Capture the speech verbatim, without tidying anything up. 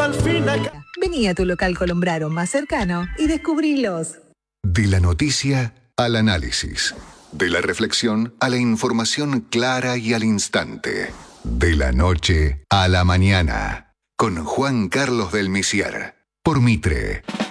al fin acá. Vení a tu local Colombraro más cercano y descubrilos. De la noticia al análisis. De la reflexión a la información clara y al instante. De la noche a la mañana. Con Juan Carlos del Misier. Por Mitre.